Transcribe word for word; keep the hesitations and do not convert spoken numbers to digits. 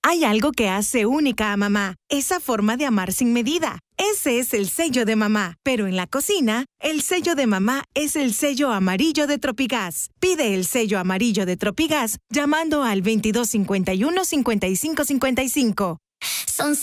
Hay algo que hace única a mamá, esa forma de amar sin medida. Ese es el sello de mamá. Pero en la cocina, el sello de mamá es el sello amarillo de Tropigas. Pide el sello amarillo de Tropigas llamando al veintidós cincuenta y uno cincuenta y cinco cincuenta y cinco. Son